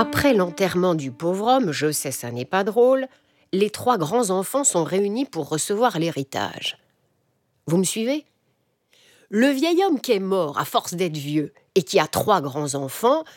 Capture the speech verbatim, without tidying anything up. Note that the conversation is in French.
Après l'enterrement du pauvre homme, je sais, ça n'est pas drôle, les trois grands-enfants sont réunis pour recevoir l'héritage. Vous me suivez ? Le vieil homme qui est mort à force d'être vieux et qui a trois grands-enfants